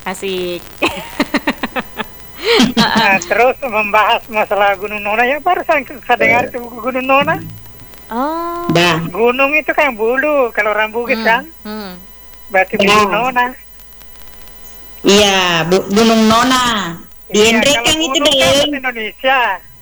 Asik. Nah, terus membahas masalah Gunung Nona ya barusan saya dengar itu Gunung Nona. Oh. Dah. Gunung itu kan bulu, kalau orang Bugis kan berarti Ya. Gunung Nona. Iya, Gunung Nona. Di Iya, Hendrik kalau yang itu gunung kan deh. bahasa Indonesia.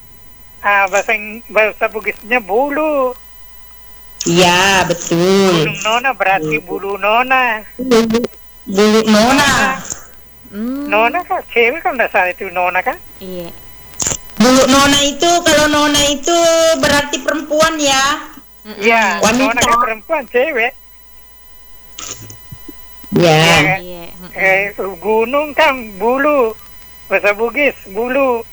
Bahasa Bugisnya bulu. Iya, betul. Gunung Nona berarti bulu Nona. Bulu Nona. Nona kan cewek kan nggak salah itu Nona kan? Iya. Bulu Nona itu, kalau Nona itu berarti perempuan ya. Iya, Wanita. Nona kan perempuan cewek. Ya. Iya. Iya. Gunung kan bulu. Bahasa Bugis bulu.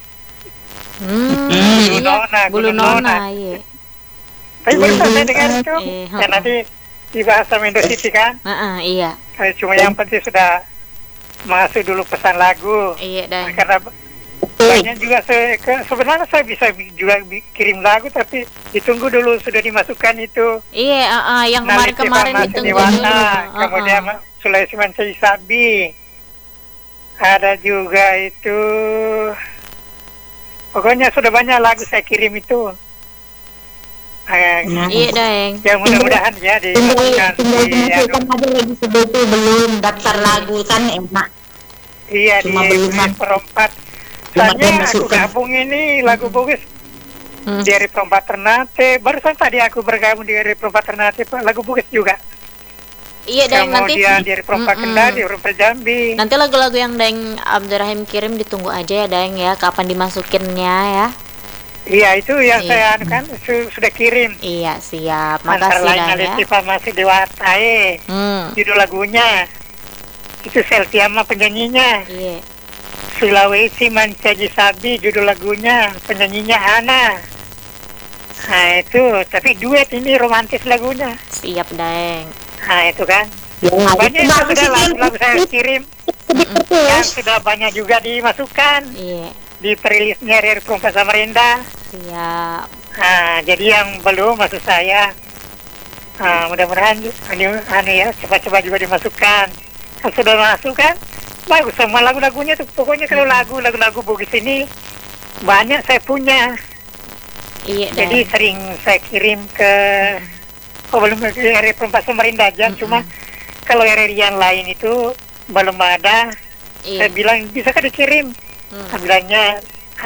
Iya. Nona, Bulu Gunung Nona. Nona, iya. Tapi baru saya dengar itu. Iya. Ya nanti di bahasa Indo City kan. Iya. Cuma yang penting sudah masuk dulu pesan lagu. Iya, dan Karena banyak juga sebenarnya saya bisa juga kirim lagu tapi ditunggu dulu sudah dimasukkan itu. iya, yang kemarin-kemarin ditunggu dulu. Kemudian Sulawesi Mancai Sabi. Ada juga itu. Pokoknya sudah banyak lagu saya kirim itu. Iya, Deng. Yang mudah-mudahan ya Tinggal dimasukkan dimasukkan aja lagi sebetul belum daftar lagu kan enak. Iya Cuma di belum perempat. Cuma Soalnya aku masukkan. gabung ini lagu Bugis dari perempat Ternate. Barusan tadi aku bergabung dari perempat Ternate lagu Bugis juga. Iya, Deng, nanti Kemudian dari perempat Kendari, perempat Jambi. nanti lagu-lagu yang Deng Abdurrahim kirim ditunggu aja ya, Deng ya, kapan dimasukinnya ya. Iya itu yang Iya. saya kan sudah kirim. Iya, siap. Antara Makasih, lain Deng ya. Alessi masih Dewatae. Judul lagunya itu Seltiama penyanyinya. Iya. Sulawesi Mancaji Sabi judul lagunya, penyanyinya Ana. Nah itu, tapi duet ini romantis lagunya. Siap, Deng. Nah itu kan. Ya, Banyak itu yang bagus sudah itu. lagu-lagu saya kirim. Yang sudah banyak juga dimasukkan Iya. di perilisnya dari Perempat Samarinda. Siap. Nah, jadi yang belum maksud saya, mudah-mudahan ini ya cepat-cepat juga dimasukkan. Kalau sudah masuk kan, bagus semua lagu-lagunya tuh. Pokoknya kalau lagu-lagu Bugis ini banyak saya punya. Iya, Jadi Deng. sering saya kirim ke belum ke area Perempat Samarinda aja. Cuma kalau area yang lain itu belum ada. Iya. Saya bilang bisa kan dikirim. Saya bilangnya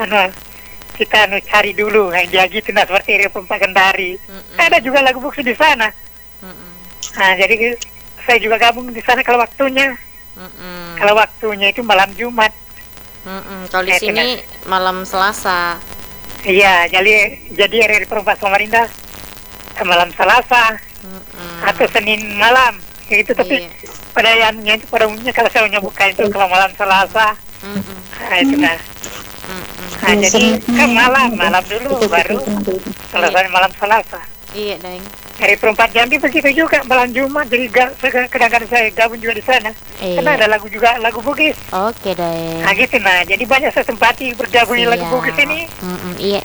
kita cari dulu. Nah, dia gitu nah seperti area Perempat Kendari. Ada juga lagu Bugis di sana. Nah, jadi saya juga gabung di sana kalau waktunya. Kalau waktunya itu malam Jumat. Kalau di Itu sini malam Selasa. Iya, jadi area Perempat Samarinda malam Selasa atau Senin malam. Itu tapi Iya. pada umumnya kalau saya menyebutkan itu kalau malam Selasa. Nah, itu nah. Nah, jadi kan malam dulu baru selesai malam Selasa. Iya, Deng. Dari Perempat Jambi begitu juga malam Jumat. Jadi kadang-kadang saya gabung juga di sana. Iya. Karena ada lagu juga lagu Bugis. Oke, Deng. Nah gitu nah. Jadi banyak saya tempati bergabung di lagu Siap. Bugis ini. Iya.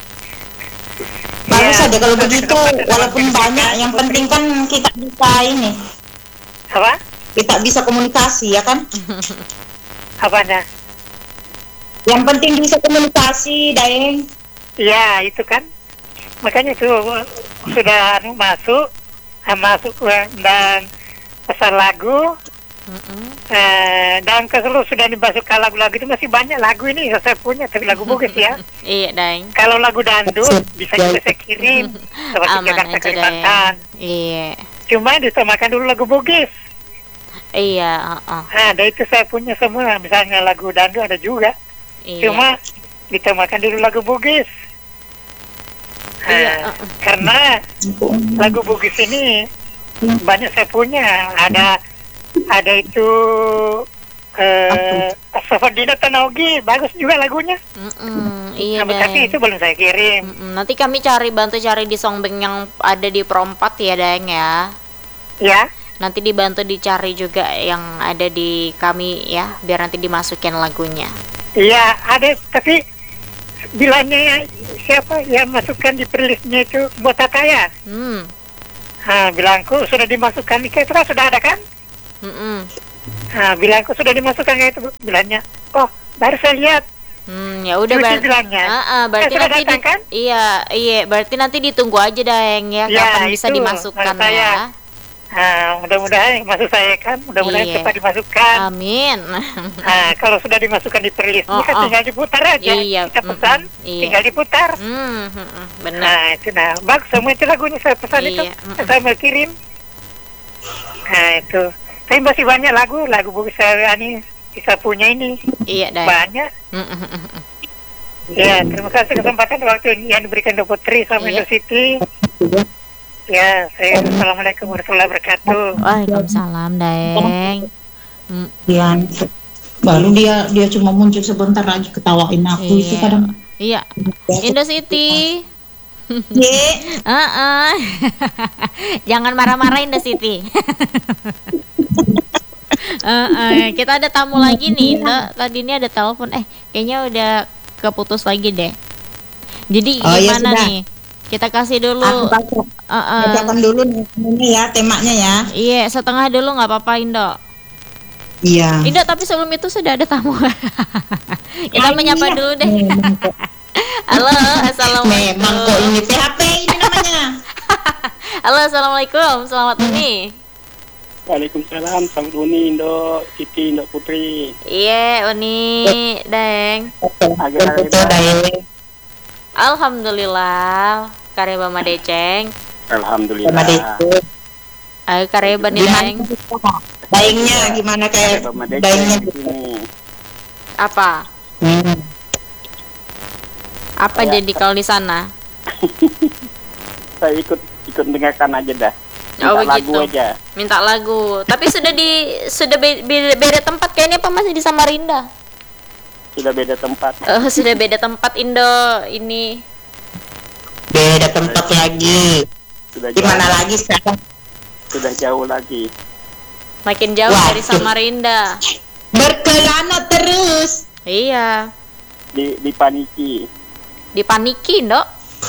Bagus Iya, aja kalau ada begitu, kesempatan walaupun dalam banyak, kehidupan yang putri. penting kan kita bisa ini, Apa? kita bisa komunikasi ya kan? Apanya? Yang penting bisa komunikasi, Daeng. Iya itu kan. Makanya itu sudah masuk dan pesan lagu. Dan kalau sudah dimasukkan lagu-lagu itu masih banyak lagu ini yang saya punya tapi lagu Bugis ya. Iya, Deng. Kalau lagu dangdut bisa juga saya kirim seperti Aman Jakarta aja, Kalimantan. Deng. Iya. Cuma ditamakan dulu lagu Bugis. Iya, Ada itu saya punya semua. Misalnya lagu dangdut ada juga. Iya. Cuma ditamakan dulu lagu Bugis. Iya, Karena lagu Bugis ini banyak saya punya. Ada itu Sofadina Tanogi bagus juga lagunya. Iya, Tapi Deng. itu belum saya kirim. Nanti kami bantu cari di Songbeng yang ada di Perempat ya, Deng ya. Ya, Nanti dibantu dicari juga yang ada di kami ya, biar nanti dimasukin lagunya. iya ada. Tapi bilangnya siapa yang masukkan di playlistnya itu Botakaya. Hmm. Bilangku sudah dimasukkan di Ketra sudah ada kan? Nah, bilangku sudah dimasukkan nggak itu? Bilangnya, oh baru saya lihat. Ya udah Cuci berarti. bilangnya. Berarti Sudah nanti datang, kan? iya, berarti nanti ditunggu aja Daeng ya, Ya, kapan bisa itu dimasukkan maksud saya. ya. Mudah-mudahan maksud saya kan, mudah-mudahan Iya. cepat dimasukkan. Amin. Kalau sudah dimasukkan di perlis, kan tinggal diputar aja. Iya. Kita pesan, tinggal diputar. Benar. Itu bagus semua itu lagunya saya pesan itu. Saya mau kirim. Itu. Saya masih banyak lagu bisa punya ini. Iya, Daeng. Banyak. Ya, terima kasih kesempatan waktu yang diberikan Dr. Putri sama Iya. Indo City. Ya, Assalamualaikum warahmatullahi wabarakatuh. Waalaikumsalam, Daeng. Ya, baru dia cuma muncul sebentar aja ketawain aku itu kadang. Iya. Indo City. Ye, Jangan marah-marah Indo City. Kita ada tamu lagi nih, Indo. Tadi ini ada telepon. Kayaknya udah keputus lagi deh. Jadi gimana sudah. nih? Kita kasih dulu. Aku bacakan dulu nih ini ya temanya ya. Iya, setengah dulu nggak apa-apa, Indo. Iya. Indo, tapi sebelum itu sudah ada tamu. Kita menyapa dulu deh. Halo, assalamualaikum. Memang kok ini PHP ini namanya. Halo, assalamualaikum. Selamat Uni. Waalaikumsalam, selamat Uni, Indo Siti, Indo Putri. Iya, Uni, Deng. Alhamdulillah, kareba Madeceng. Alhamdulillah. Ayo kareba nih, Deng. Daengnya gimana kayak daengnya di sini. Apa? Apa jadi kalau di sana? Saya ikut dengarkan aja dah. Oh, Minta begitu. lagu aja. Minta lagu. Tapi sudah beda tempat kayaknya, apa masih di Samarinda? Sudah beda tempat. Sudah beda tempat, Indo ini. beda tempat lagi. Sudah Gimana jauh, lagi sekarang? sudah jauh lagi. Makin jauh Wah, dari Samarinda. Berkelana terus. Iya. Dipaniki. Dipaniki, Ndok.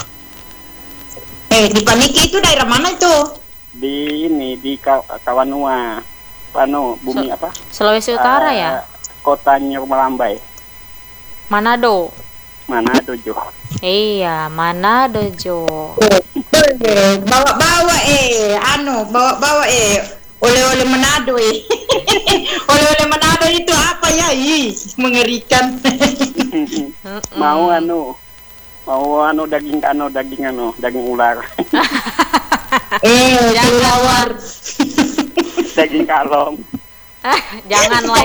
Dipaniki itu daerah mana itu? Di Kawanua. Bumi apa? Sulawesi Utara ya? Kota Nyurmalambai. Manado. Manado, Jo. Iya, Manado, Jo. Bawa-bawa bawa-bawa oleh-oleh Manado oleh-oleh Manado itu apa ya? Mengerikan. Mau daging ular. Kelawar. Daging kalong. Janganlah.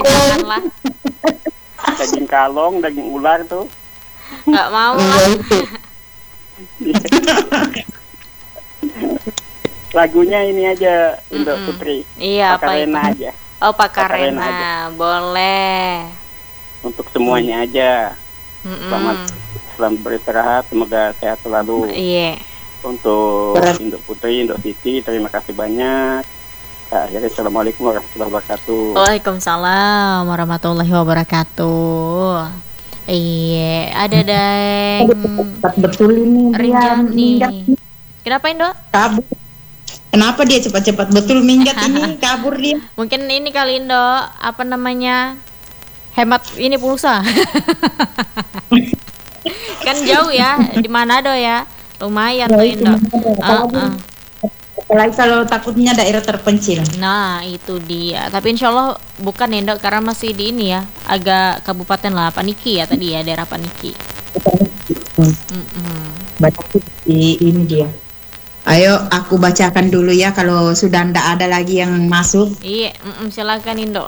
Daging kalong, daging ular tuh. Nggak mau lah. Lagunya ini aja, Indo Putri. Iya, apa itu? Pakarena aja. Oh, Pakarena aja. Pakarena. Boleh. Untuk semuanya aja. Selamat beristirahat, semoga sehat selalu. Iya. Untuk Indo Putri, Indo Siti, terima kasih banyak. Akhirnya, Assalamualaikum warahmatullahi wabarakatuh. Waalaikumsalam warahmatullahi wabarakatuh. Iya, ada Deng. Betul ini dia minggat. Rinjani. Kenapa, Indo? Kabur. Kenapa dia cepat-cepat betul minggat ini kabur dia? Mungkin ini kali, Indo, apa namanya? Hemat ini pulsa. Kan jauh ya, di Manado ya. Lumayan tuh, Indo. Apalagi kalau takutnya daerah terpencil. Nah, itu dia. Tapi insya Allah bukan ya, Dok, karena masih di ini ya, agak kabupaten lah, Paniki ya tadi ya, daerah Paniki. Baca di ini dia. Ayo aku bacakan dulu ya kalau sudah ndak ada lagi yang masuk. Iya, silakan Indo.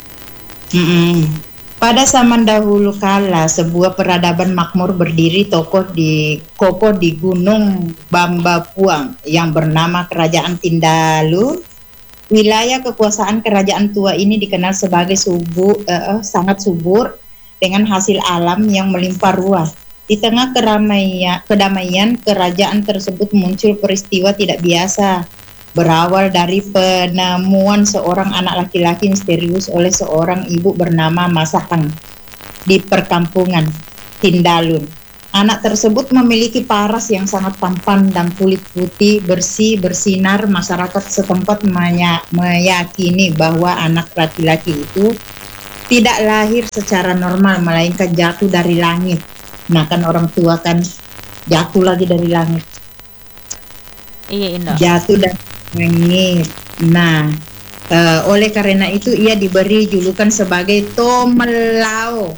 Pada zaman dahulu kala, sebuah peradaban makmur berdiri kokoh di Gunung Bambapuang yang bernama Kerajaan Tindalun. Wilayah kekuasaan kerajaan tua ini dikenal sebagai sangat subur dengan hasil alam yang melimpah ruah. Di tengah kedamaian kerajaan tersebut muncul peristiwa tidak biasa. Berawal dari penemuan seorang anak laki-laki misterius oleh seorang ibu bernama Masahang di perkampungan Tindalun. Anak tersebut memiliki paras yang sangat tampan dan kulit putih, bersih, bersinar. Masyarakat setempat meyakini bahwa anak laki-laki itu tidak lahir secara normal, melainkan jatuh dari langit. Nah kan orang tua kan jatuh lagi dari langit. Iya, Indo. Jatuh dari langit. Nah, oleh karena itu ia diberi julukan sebagai Tomelao.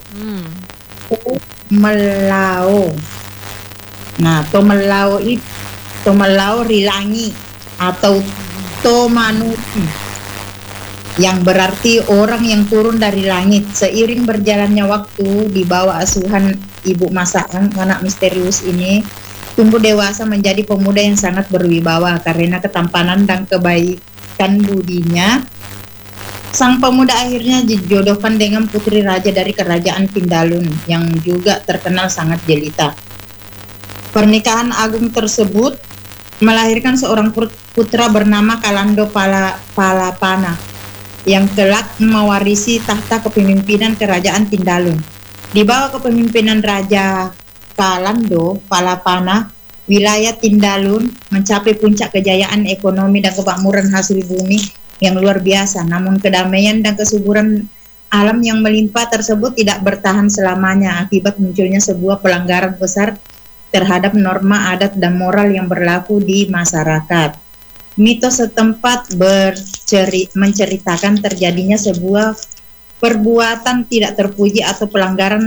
Tomelao. Nah, Tomelao Rilangi atau Tomanuti, yang berarti orang yang turun dari langit. Seiring berjalannya waktu di bawah asuhan ibu masakan, anak misterius ini tumbuh dewasa menjadi pemuda yang sangat berwibawa karena ketampanan dan kebaikan budinya. Sang pemuda akhirnya dijodohkan dengan putri raja dari kerajaan Tindalun yang juga terkenal sangat jelita. Pernikahan agung tersebut melahirkan seorang putra bernama Kalando Palapana yang kelak mewarisi tahta kepemimpinan kerajaan Tindalun. Di bawah kepemimpinan Raja Kalando Palapana, wilayah Tindalun mencapai puncak kejayaan ekonomi dan kemakmuran hasil bumi yang luar biasa. Namun kedamaian dan kesuburan alam yang melimpah tersebut tidak bertahan selamanya akibat munculnya sebuah pelanggaran besar terhadap norma adat dan moral yang berlaku di masyarakat. Mitos setempat menceritakan terjadinya sebuah perbuatan tidak terpuji atau pelanggaran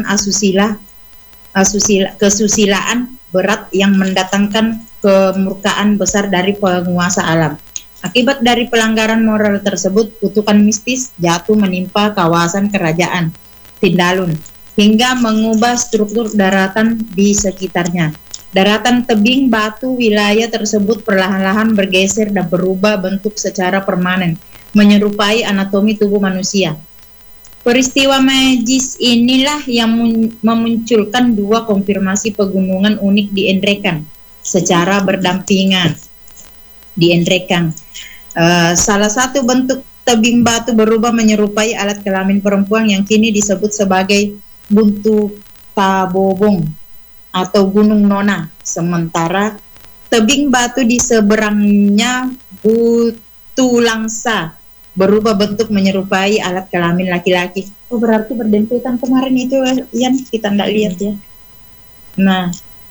kesusilaan berat yang mendatangkan kemurkaan besar dari penguasa alam. Akibat dari pelanggaran moral tersebut, kutukan mistis jatuh menimpa kawasan kerajaan Tindalun hingga mengubah struktur daratan di sekitarnya. Daratan tebing batu wilayah tersebut perlahan-lahan bergeser dan berubah bentuk secara permanen, menyerupai anatomi tubuh manusia. Peristiwa magis inilah yang memunculkan dua konfirmasi pegunungan unik di Endrekan secara berdampingan. Di Endrekan, salah satu bentuk tebing batu berubah menyerupai alat kelamin perempuan yang kini disebut sebagai Buntu Tabobong atau Gunung Nona. Sementara tebing batu di seberangnya Butulangsa berubah bentuk menyerupai alat kelamin laki-laki. Oh, berarti berdempetan kemarin itu yang kita nggak lihat ya. Nah,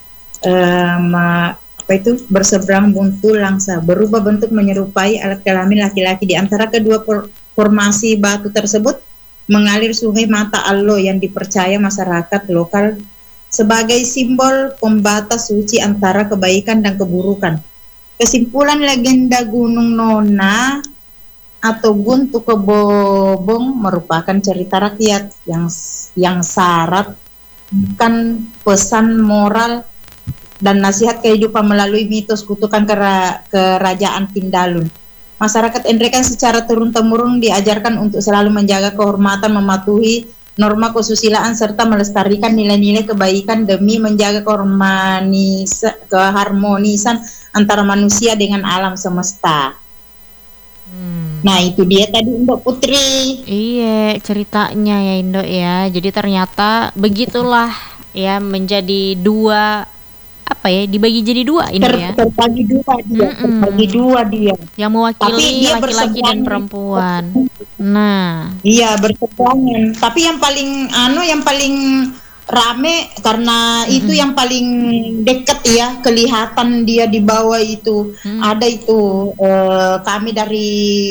berseberang Butulangsa berubah bentuk menyerupai alat kelamin laki-laki. Di antara kedua formasi batu tersebut mengalir sungai Mata Allo yang dipercaya masyarakat lokal sebagai simbol pembatas suci antara kebaikan dan keburukan. Kesimpulan legenda Gunung Nona atau Guntu Kebobong merupakan cerita rakyat yang syarat kan pesan moral dan nasihat kehidupan melalui mitos kutukan kerajaan Tindalun. Masyarakat Endrekan secara turun-temurun diajarkan untuk selalu menjaga kehormatan, mematuhi norma kesusilaan serta melestarikan nilai-nilai kebaikan demi menjaga keharmonisan antara manusia dengan alam semesta. Nah, itu dia tadi Indo Putri. Iya, ceritanya ya Indo ya. Jadi ternyata begitulah ya, menjadi dua, apa ya, dibagi jadi dua ini ya. Terbagi dua dia. Yang mewakili laki-laki dan perempuan. Nah, iya, berseberangan. Tapi yang paling rame karena itu yang paling dekat ya, kelihatan dia di bawah itu. Ada itu kami dari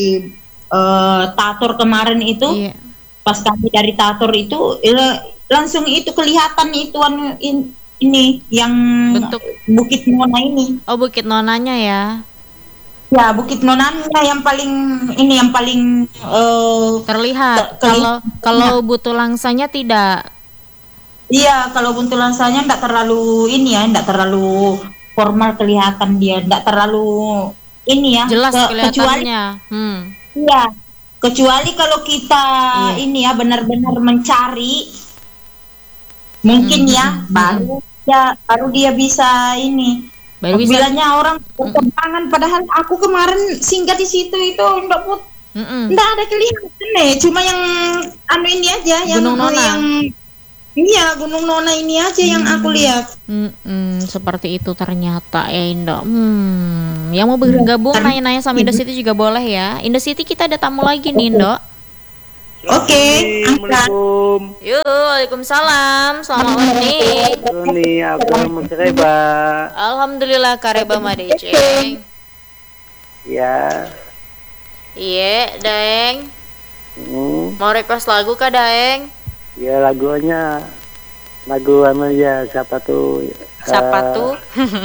Tator kemarin itu. Iya. Pas kami dari Tator itu langsung itu kelihatan itu ini yang bentuk Bukit Nona ini. Oh, Bukit Nonanya ya. Ya, Bukit Nonanya yang paling terlihat. Kalau Butulangsanya tidak. Iya, kalau Butulangsanya enggak terlalu enggak terlalu formal kelihatan dia, enggak terlalu jelas kelihatannya. Iya. Kecuali kalau kita benar-benar mencari mungkin baru dia bisa bilangnya orang perkembangan, padahal aku kemarin singgah di situ itu enggak ada kelihatan cuma yang ini aja, yang Iya, Gunung Nona ini aja yang aku lihat. Seperti itu ternyata ya Indo. Yang mau bergabung nanya-nanya sama Indo City juga boleh ya. Indo City kita ada tamu lagi nih Indo. Oke. Assalamualaikum. Yuk, waalaikumsalam. Selamat unik. Ini aku Kareba. Alhamdulillah Kareba Madeceng. Ya. Iya, Daeng. Mau request lagu kah Daeng? Ya lagunya lagu ya siapa tuh? Siapa tuh?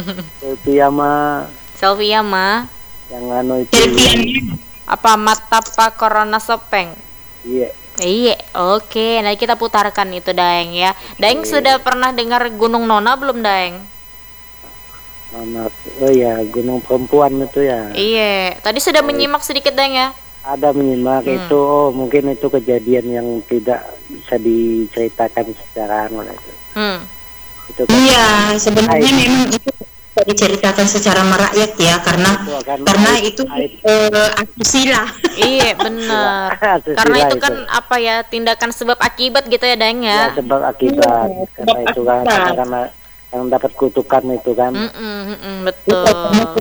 Selvia mah. Yang anu itu. Apa mata pak corona sopeng? Iya. Iya, oke. Nanti kita putarkan itu Daeng ya. Daeng sudah pernah dengar Gunung Nona belum Daeng? Nona, oh ya Gunung Perempuan itu ya. Iya. Tadi sudah menyimak sedikit Daeng ya? Ada menyimak itu, mungkin itu kejadian yang tidak bisa diceritakan secara itu. Itu kan, iya, sebenarnya memang itu bisa diceritakan secara merakyat ya, karena itu asusila. Iya benar. Karena itu kan apa ya, tindakan sebab akibat gitu ya Daeng ya. Ya sebab akibat, karena itu kan karena yang dapat kutukan itu kan. Betul.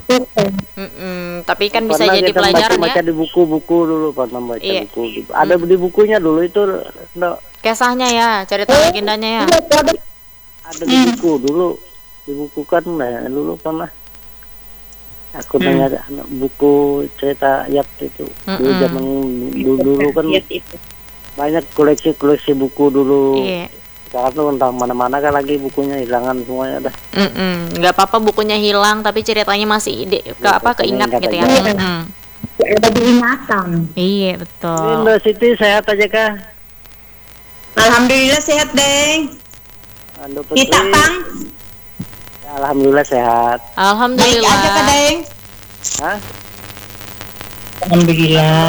Tapi kan bisa jadi pelajaran ya. Baca di buku-buku dulu, pernah baca buku. Ada di bukunya dulu itu, kisahnya ya, cerita legendanya ya. Ada di buku dulu, dibukukan dulu pernah. Aku nanya buku cerita ayat itu. Dulu zaman dulu kan banyak koleksi buku dulu. Iya. Sekarang tuh entah mana-mana kan lagi bukunya hilangan semuanya dah. Nggak apa-apa bukunya hilang tapi ceritanya masih keingat gitu ya. Ada diingatan. Iya betul. Indo City sehat aja kah? Alhamdulillah sehat Deng. Kita Pang. Ya, alhamdulillah sehat. Alhamdulillah. Baik aja Kak Deng. Hah? Alhamdulillah.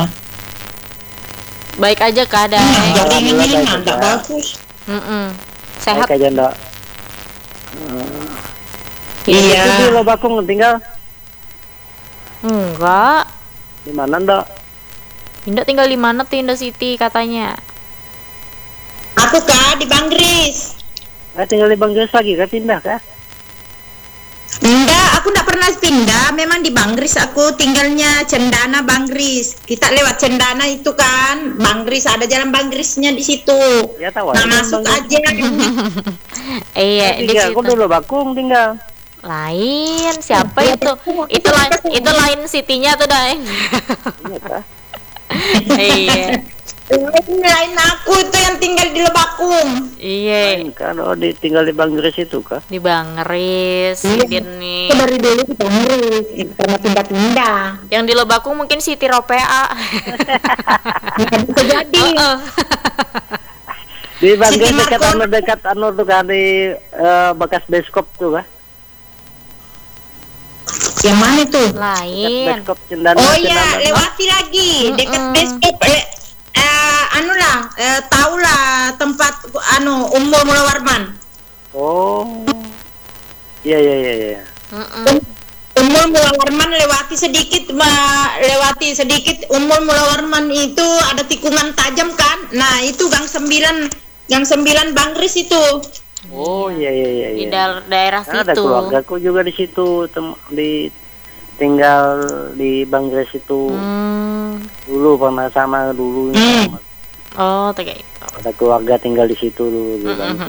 Baik aja Kak Deng. Jadi ini enggak bagus. Sehat. Baik aja Ndok. Iya. Itu di Lobakung tinggal? Enggak. Di mana Ndok? Indo tinggal di mana tuh Indo City katanya? Aku Kak di Banggris. Tinggal di Banggris lagi kah, pindah kah? Enggak, aku enggak pernah pindah. Memang di Banggris aku tinggalnya Cendana Banggris. Kita lewat Cendana itu kan, Banggris ada jalan Banggrisnya di situ. Ya tahu. Nah, masuk aja. Iya, di situ. Aku dulu Bakung tinggal. Lain, siapa itu? Itu lain city-nya tuh, Daeng. Iya kah? Iya. Lain aku itu yang tinggal di Lebakung. Iya. Kalau tinggal di Banggris itu kah? Di Banggris, ini. Dari dulu di Banggris, pernah pindah-pindah. Yang di Lebakung mungkin Siti Ropea. Bisa jadi. Di Banggris dekat anu tuh kan di bekas beskop tuh kah? Yang mana itu? Lain. Beskop Cendana. Oh iya, lewati lagi dekat beskop. Taulah tempat Ummul Mula Warman. Oh. Iya. Ummul Mula Warman lewati sedikit Ummul Mula Warman itu ada tikungan tajam kan? Nah, itu gang 9 Banggris itu. Oh iya. Di daerah situ. Ada keluargaku juga di situ, tinggal di Banggris itu. Dulu pernah sama dulu. Oh, kayak itu. Ada keluarga tinggal di situ dulu.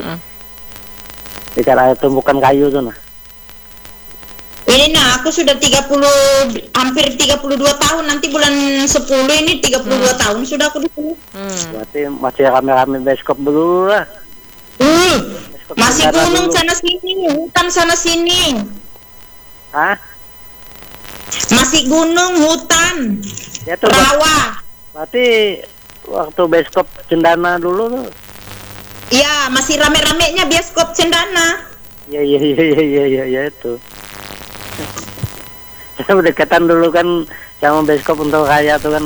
Di cara tumpukan kayu tuh nah. Ini aku sudah hampir 32 tahun, nanti bulan 10 ini 32 tahun sudah aku di sini. Berarti masih rame-rame beskop dulu lah. Masih gunung sana sini, hutan sana sini. Hah? Masih gunung, hutan, Ya tuh. rawa. Berarti waktu beskop Cendana dulu tuh. Iya, masih rame-ramenya bioskop Cendana. Iya itu. Saya berdekatan dulu kan sama beskop untuk kaya tuh kan.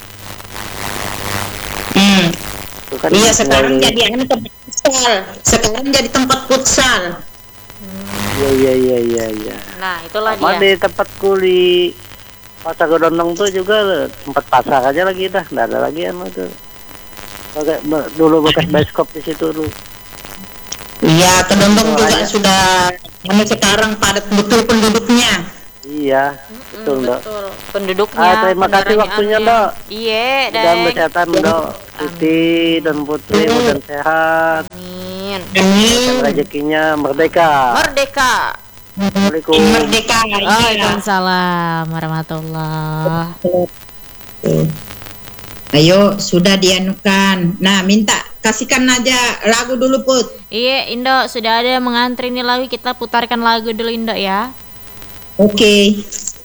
Tuh kan Iya, sekarang jadi tempat futsal. Sekarang jadi tempat futsal. Iya. Nah, itulah Sama dia. di tempatku di Pasar Gedondong tuh juga tempat pasar aja lagi dah, nggak ada lagi tuh. Dulu bekas bioskop di situ dulu. Iya, Kedondong juga sudah sekarang padat betul penduduknya. Iya, betul Dok. Betul. Penduduknya. Terima kasih waktunya Dok. Iya, Dan Dek. kesehatan Dok. Siti dan Putri mudah sehat. Amin. Dan rezekinya merdeka. Merdeka. Assalamualaikum. Merdeka. Iya. Waalaikumsalam warahmatullah. Ayo, sudah dianukan. Nah, minta kasihkan aja lagu dulu, Put. Iya, Indo sudah ada yang mengantri nih lagu, kita putarkan lagu dulu Indo ya. Oke.